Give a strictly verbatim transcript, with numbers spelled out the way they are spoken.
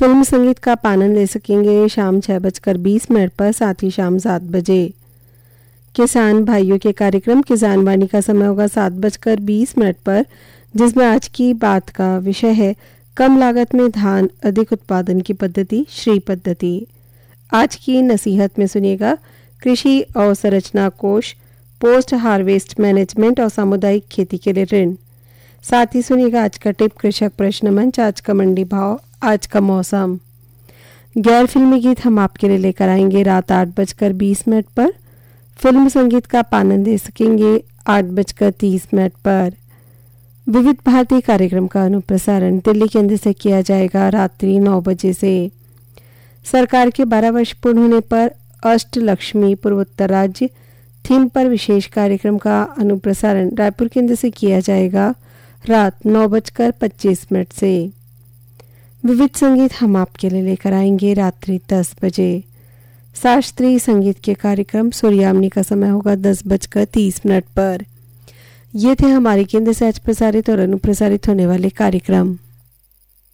Film संगीत का आप आनंद ले सकेंगे शाम छः बजकर बीस मिनट पर, साथ ही शाम सात बजे। किसान भाइयों के कार्यक्रम किसान वाणी का समय होगा सात बजकर बीस मिनट पर, जिसमें आज की बात का विषय है कम लागत में धान अधिक उत्पादन की पद्धति, श्री पद्धति। आज की नसीहत में सुनिएगा कृषि अवसंरचना कोष, पोस्ट हार्वेस्ट मैनेजमेंट और सामुदायिक खेती के लिए ऋण। साथ ही सुनिएगा आज का टिप कृषक प्रश्न मंच, आज का मंडी भाव, आज का मौसम। गैर फिल्मी गीत हम आपके लिए लेकर आएंगे रात आठ बजकर बीस मिनट पर। फिल्म संगीत का आप आनंद ले सकेंगे आठ बजकर तीस मिनट पर। विविध भारती कार्यक्रम का अनुप्रसारण दिल्ली केंद्र से किया जाएगा रात्रि नौ बजे से। सरकार के बारह वर्ष पूर्ण होने पर अष्टलक्ष्मी पूर्वोत्तर राज्य थीम पर विशेष कार्यक्रम का अनुप्रसारण रायपुर केंद्र से किया जाएगा रात नौ बजकर पच्चीस मिनट से। विविध संगीत हम आपके लिए लेकर आएंगे रात्रि दस बजे। शास्त्रीय संगीत के कार्यक्रम सूर्यामनी का समय होगा दस बजकर तीस मिनट पर। ये थे हमारे केंद्र से आज प्रसारित और अनुप्रसारित होने वाले कार्यक्रम।